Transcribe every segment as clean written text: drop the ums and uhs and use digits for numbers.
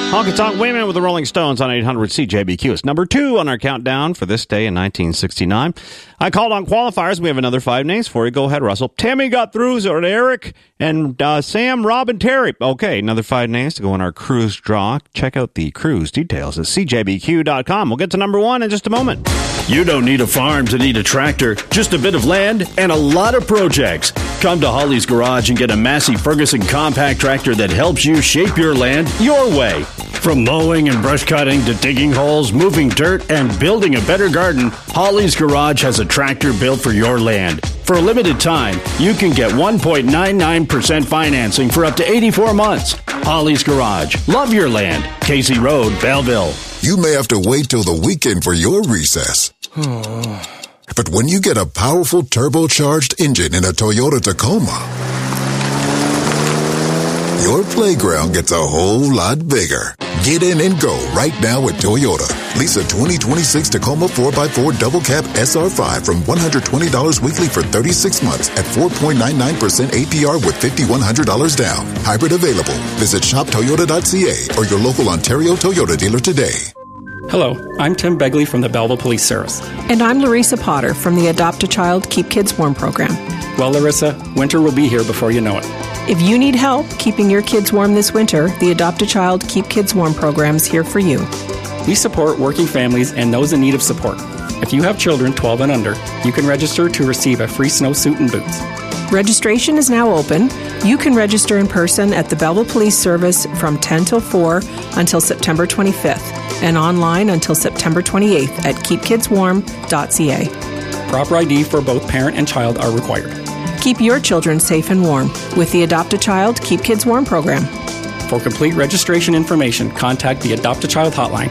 Honky Tonk Women with the Rolling Stones on 800 CJBQ. It's number 2 on our countdown for this day in 1969. I called on qualifiers. We have another 5 names for you. Go ahead, Russell. Tammy got through, so Eric and Sam, Rob, and Terry. Okay, another 5 names to go in our cruise draw. Check out the cruise details at CJBQ.com. We'll get to number 1 in just a moment. You don't need a farm to need a tractor, just a bit of land and a lot of projects. Come to Holly's Garage and get a Massey Ferguson compact tractor that helps you shape your land your way. From mowing and brush cutting to digging holes, moving dirt, and building a better garden, Holly's Garage has a tractor built for your land. For a limited time, you can get 1.99% financing for up to 84 months. Holly's Garage. Love your land. Casey Road, Belleville. You may have to wait till the weekend for your recess. But when you get a powerful turbocharged engine in a Toyota Tacoma, your playground gets a whole lot bigger. Get in and go right now at Toyota. Lease a 2026 Tacoma 4x4 Double Cab SR5 from $120 weekly for 36 months at 4.99% APR with $5,100 down. Hybrid available. Visit shoptoyota.ca or your local Ontario Toyota dealer today. Hello, I'm Tim Begley from the Belleville Police Service. And I'm Larissa Potter from the Adopt a Child, Keep Kids Warm program. Well, Larissa, winter will be here before you know it. If you need help keeping your kids warm this winter, the Adopt a Child, Keep Kids Warm program is here for you. We support working families and those in need of support. If you have children 12 and under, you can register to receive a free snowsuit and boots. Registration is now open. You can register in person at the Belleville Police Service from 10 till 4 until September 25th and online until September 28th at keepkidswarm.ca. Proper ID for both parent and child are required. Keep your children safe and warm with the Adopt a Child, Keep Kids Warm program. For complete registration information, contact the Adopt a Child hotline,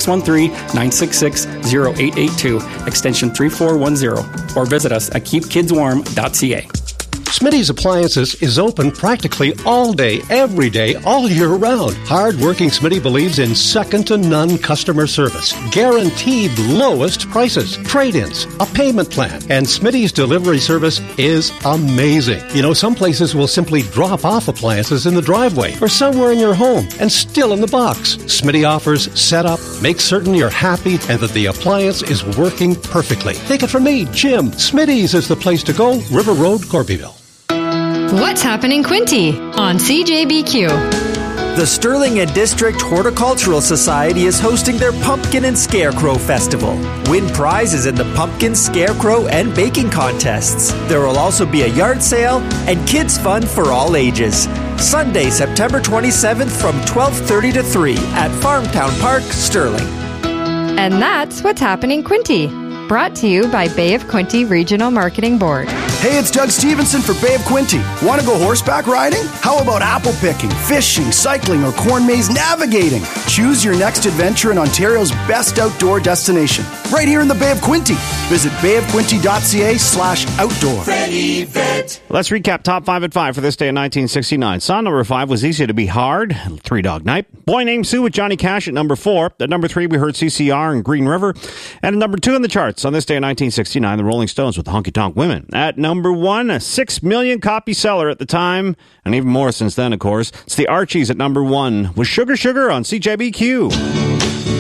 613-966-0882, extension 3410, or visit us at keepkidswarm.ca. Smitty's Appliances is open practically all day, every day, all year round. Hard-working Smitty believes in second-to-none customer service, guaranteed lowest prices, trade-ins, a payment plan, and Smitty's delivery service is amazing. You know, some places will simply drop off appliances in the driveway or somewhere in your home and still in the box. Smitty offers setup, make certain you're happy and that the appliance is working perfectly. Take it from me, Jim. Smitty's is the place to go, River Road, Corbyville. What's happening, Quinty, on CJBQ? The Sterling and District Horticultural Society is hosting their Pumpkin and Scarecrow Festival. Win prizes in the Pumpkin, Scarecrow, and Baking contests. There will also be a yard sale and kids fun for all ages. Sunday, September 27th from 12:30 to 3 at Farmtown Park, Sterling. And that's What's Happening, Quinty. Brought to you by Bay of Quinte Regional Marketing Board. Hey, it's Doug Stevenson for Bay of Quinte. Want to go horseback riding? How about apple picking, fishing, cycling, or corn maze navigating? Choose your next adventure in Ontario's best outdoor destination, right here in the Bay of Quinte. Visit bayofquinte.ca/outdoor. Let's recap top 5 at 5 for this day in 1969. Song number 5 was Easy to Be Hard, Three Dog Night. Boy Named Sue with Johnny Cash at number 4. At number 3, we heard CCR and Green River. And at number 2 in the charts on this day in 1969, the Rolling Stones with the Honky Tonk Women. At number 1, a 6 million copy seller at the time, and even more since then, of course. It's the Archies at number 1 with Sugar Sugar on CJBQ.